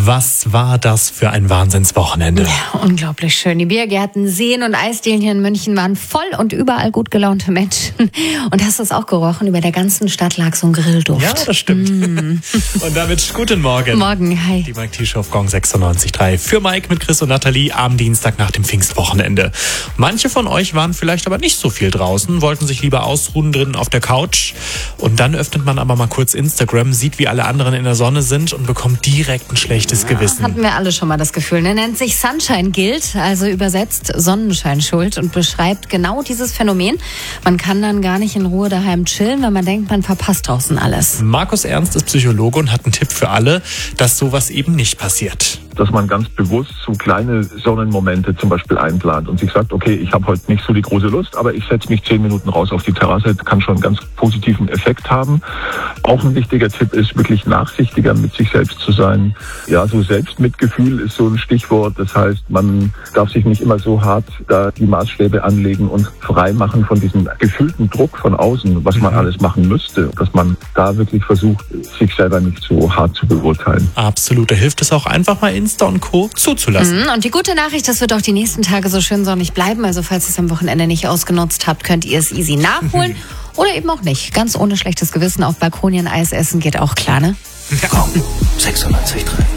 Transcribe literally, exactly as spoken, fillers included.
Was war das für ein Wahnsinnswochenende? Ja, unglaublich schön. Die Biergärten, Seen und Eisdielen hier in München waren voll und überall gut gelaunte Menschen. Und hast du es auch gerochen? Über der ganzen Stadt lag so ein Grillduft. Ja, das stimmt. Mm. Und damit guten Morgen. Morgen, hi. Die Mike T-Show auf Gong sechsundneunzig Komma drei. Für Mike mit Chris und Nathalie am Dienstag nach dem Pfingstwochenende. Manche von euch waren vielleicht aber nicht so viel draußen, wollten sich lieber ausruhen drinnen auf der Couch. Und dann öffnet man aber mal kurz Instagram, sieht, wie alle anderen in der Sonne sind und bekommt direkt ein schlechtes Ja, Gewissen. hatten wir alle schon mal das Gefühl. Er nennt sich Sunshine Guilt, also übersetzt Sonnenscheinschuld, und beschreibt genau dieses Phänomen. Man kann dann gar nicht in Ruhe daheim chillen, weil man denkt, man verpasst draußen alles. Markus Ernst ist Psychologe und hat einen Tipp für alle, dass sowas eben nicht passiert. Dass man ganz bewusst so kleine Sonnenmomente zum Beispiel einplant und sich sagt, okay, ich habe heute nicht so die große Lust, aber ich setze mich zehn Minuten raus auf die Terrasse. Das kann schon einen ganz positiven Effekt haben. Auch ein wichtiger Tipp ist, wirklich nachsichtiger mit sich selbst zu sein. Ja, so Selbstmitgefühl ist so ein Stichwort. Das heißt, man darf sich nicht immer so hart da die Maßstäbe anlegen und frei machen von diesem gefühlten Druck von außen, was man alles machen müsste. Dass man da wirklich versucht, sich selber nicht so hart zu beurteilen. Absolut. Da hilft es auch einfach mal Insta und Co. zuzulassen. Mhm. Und die gute Nachricht, das wird auch die nächsten Tage so schön sonnig bleiben. Also falls ihr es am Wochenende nicht ausgenutzt habt, könnt ihr es easy nachholen. Oder eben auch nicht. Ganz ohne schlechtes Gewissen auf Balkonien Eis essen geht auch klar, ne? Gong sechsundneunzig Komma drei.